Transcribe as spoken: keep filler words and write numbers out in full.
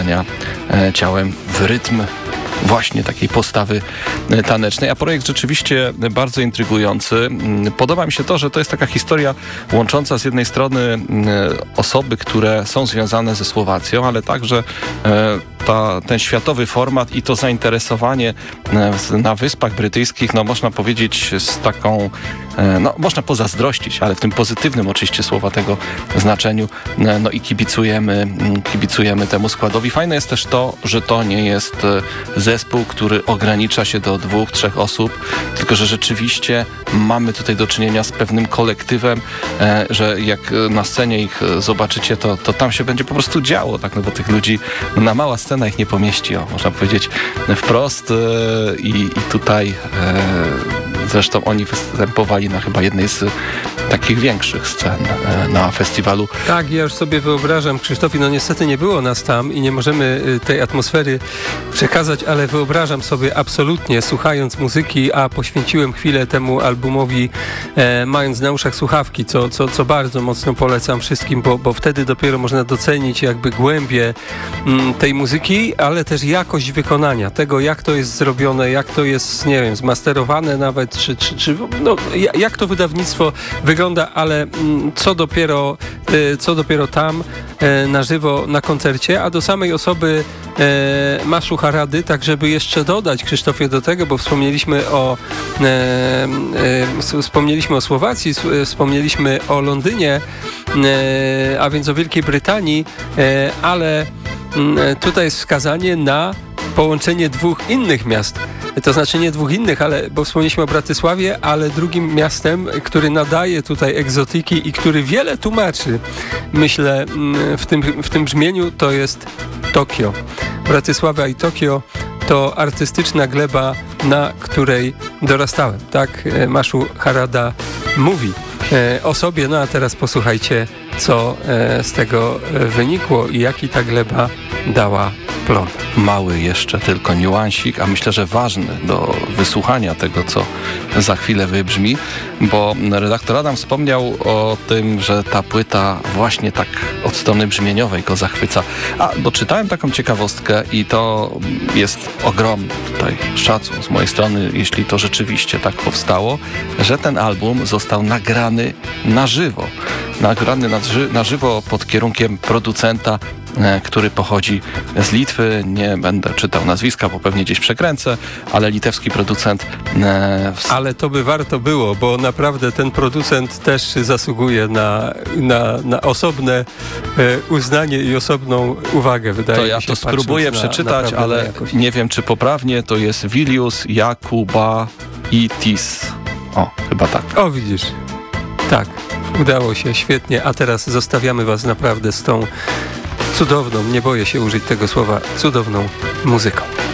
ciałem w rytm właśnie takiej postawy tanecznej, a projekt rzeczywiście bardzo intrygujący. Podoba mi się to, że to jest taka historia łącząca z jednej strony osoby, które są związane ze Słowacją, ale także ta, ten światowy format i to zainteresowanie na Wyspach Brytyjskich, no można powiedzieć z taką, no można pozazdrościć, ale w tym pozytywnym oczywiście słowa tego znaczeniu, no i kibicujemy, kibicujemy temu składowi. Fajne jest też to, że to nie jest zespół, który ogranicza się do dwóch, trzech osób, tylko że rzeczywiście mamy tutaj do czynienia z pewnym kolektywem, że jak na scenie ich zobaczycie, to, to tam się będzie po prostu działo, tak, no bo tych ludzi na mała scena ich nie pomieści, o, można powiedzieć wprost i, i tutaj zresztą oni występowali na chyba jednej z takich większych scen na festiwalu. Tak, ja już sobie wyobrażam, Krzysztofie, no niestety nie było nas tam i nie możemy tej atmosfery przekazać, ale wyobrażam sobie absolutnie, słuchając muzyki, a poświęciłem chwilę temu albumowi, e, mając na uszach słuchawki, co, co, co bardzo mocno polecam wszystkim, bo, bo wtedy dopiero można docenić jakby głębię m, tej muzyki, ale też jakość wykonania, tego jak to jest zrobione, jak to jest, nie wiem, zmasterowane nawet, czy, czy, czy no, jak to wydawnictwo wygląda, ale m, co dopiero, e, co dopiero tam e, na żywo, na koncercie, a do samej osoby e, Maszu Harady, tak żeby jeszcze dodać, Krzysztofie, do tego, bo wspomnieliśmy o e, e, wspomnieliśmy o Słowacji, wspomnieliśmy o Londynie, e, a więc o Wielkiej Brytanii, e, ale e, tutaj jest wskazanie na połączenie dwóch innych miast. To znaczy nie dwóch innych, ale bo wspomnieliśmy o Bratysławie, ale drugim miastem, który nadaje tutaj egzotyki i który wiele tłumaczy, myślę, w tym, w tym brzmieniu, to jest Tokio. Bratysława i Tokio to artystyczna gleba, na której dorastałem. Tak Maszu Harada mówi o sobie. No a teraz posłuchajcie, co z tego wynikło i jaki ta gleba dała plon. Mały jeszcze tylko niuansik, a myślę, że ważny do wysłuchania tego, co za chwilę wybrzmi, bo redaktor Adam wspomniał o tym, że ta płyta właśnie tak od strony brzmieniowej go zachwyca. A, bo czytałem taką ciekawostkę i to jest ogromny tutaj szacun z mojej strony, jeśli to rzeczywiście tak powstało, że ten album został nagrany na żywo. Nagrany na, ży- na żywo pod kierunkiem producenta, e, który pochodzi z Litwy. Nie będę czytał nazwiska, bo pewnie gdzieś przekręcę, ale litewski producent. E, w... Ale to by warto było, bo naprawdę ten producent też zasługuje na, na, na osobne e, uznanie i osobną uwagę, wydaje to mi się. To ja to spróbuję na, przeczytać, ale nie wiem, czy poprawnie. To jest Vilius Jakubaitis. O, chyba tak. O, widzisz. Tak. Udało się, świetnie, a teraz zostawiamy was naprawdę z tą cudowną, nie boję się użyć tego słowa, cudowną muzyką.